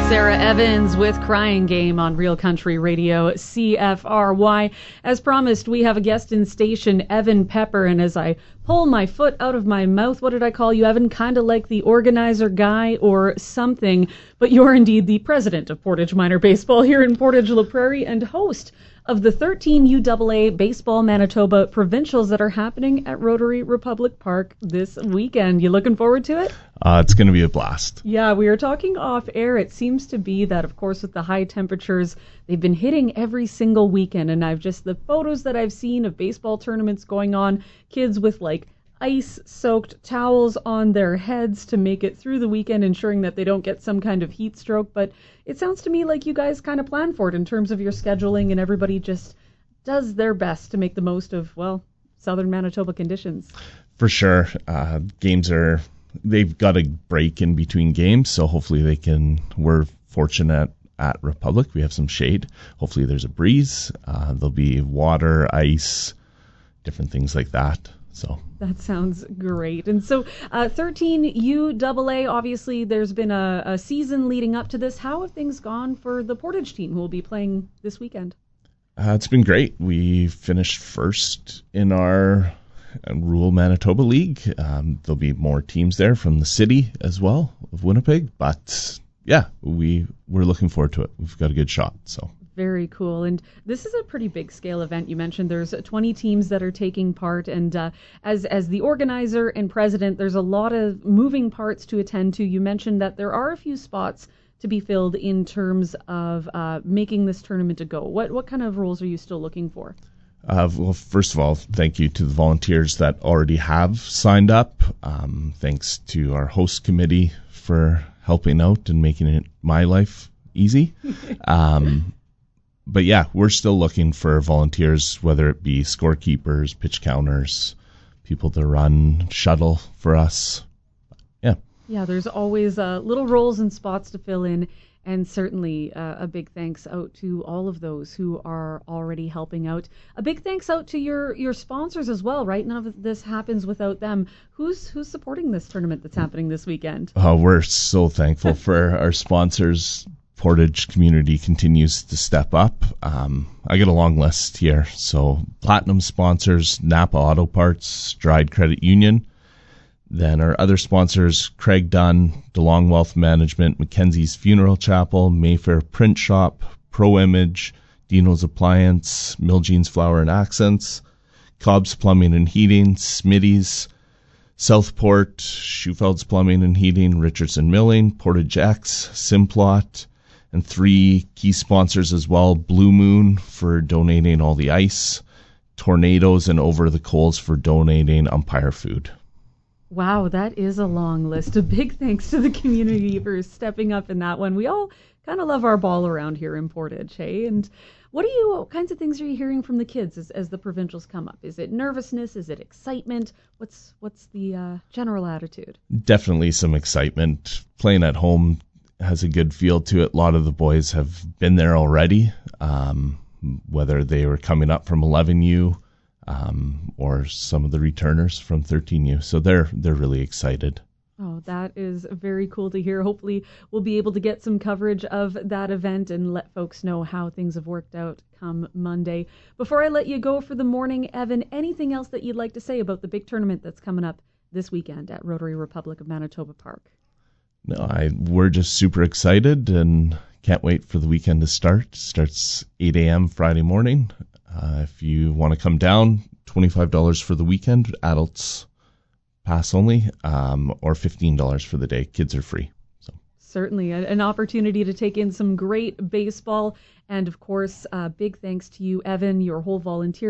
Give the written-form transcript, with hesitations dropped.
Sarah Evans with Crying Game on Real Country Radio, CFRY. As promised, we have a guest in station, Evan Pepper, and as I pull my foot out of my mouth, what did I call you, Evan? Kind of like the organizer guy or something, but you're indeed the president of Portage Minor Baseball here in Portage La Prairie and host of the 13 UAA Baseball Manitoba Provincials that are happening at Rotary Republic Park this weekend. You looking forward to it? It's going to be a blast. Yeah, we were talking off air. It seems to be that, of course, with the high temperatures, they've been hitting every single weekend. And the photos that I've seen of baseball tournaments going on, kids with like ice-soaked towels on their heads to make it through the weekend, ensuring that they don't get some kind of heat stroke. But it sounds to me like you guys kind of plan for it in terms of your scheduling, and everybody just does their best to make the most of, well, southern Manitoba conditions. For sure. They've got a break in between games, so hopefully we're fortunate at Republic. We have some shade. Hopefully there's a breeze. There'll be water, ice, different things like that. So that sounds great. And so 13 UAA, obviously there's been a season leading up to this. How have things gone for the Portage team who will be playing this weekend? It's been great. We finished first in our Rural Manitoba League. There'll be more teams there from the city as well of Winnipeg. But yeah, we're looking forward to it. We've got a good shot. So very cool. And this is a pretty big scale event. You mentioned there's 20 teams that are taking part. And as the organizer and president, there's a lot of moving parts to attend to. You mentioned that there are a few spots to be filled in terms of making this tournament a go. What kind of roles are you still looking for? Well, first of all, thank you to the volunteers that already have signed up. Thanks to our host committee for helping out and making my life easy. But yeah, we're still looking for volunteers, whether it be scorekeepers, pitch counters, people to run shuttle for us. Yeah. Yeah, there's always little roles and spots to fill in. And certainly a big thanks out to all of those who are already helping out. A big thanks out to your sponsors as well, right? None of this happens without them. Who's supporting this tournament that's happening this weekend? We're so thankful for our sponsors. Portage community continues to step up. I got a long list here. So platinum sponsors, Napa Auto Parts, Stride Credit Union. Then our other sponsors, Craig Dunn, DeLong Wealth Management, Mackenzie's Funeral Chapel, Mayfair Print Shop, Pro Image, Dino's Appliance, Miljean's Flower and Accents, Cobb's Plumbing and Heating, Smitty's, Southport, Schufeld's Plumbing and Heating, Richardson Milling, Portage X, Simplot, and 3 key sponsors as well, Blue Moon for donating all the ice, Tornadoes and Over the Coals for donating umpire food. Wow, that is a long list. A big thanks to the community for stepping up in that one. We all kind of love our ball around here in Portage, hey? And what kinds of things are you hearing from the kids as the provincials come up? Is it nervousness? Is it excitement? What's the general attitude? Definitely some excitement. Playing at home has a good feel to it. A lot of the boys have been there already, whether they were coming up from 11U, or some of the returners from 13U. So they're really excited. Oh, that is very cool to hear. Hopefully we'll be able to get some coverage of that event and let folks know how things have worked out come Monday. Before I let you go for the morning, Evan, anything else that you'd like to say about the big tournament that's coming up this weekend at Rotary Republic of Manitoba Park? No, we're just super excited and can't wait for the weekend to start. It starts 8 a.m. Friday morning. If you want to come down, $25 for the weekend, adults pass only, or $15 for the day. Kids are free. So certainly an opportunity to take in some great baseball. And of course, big thanks to you, Evan, your whole volunteer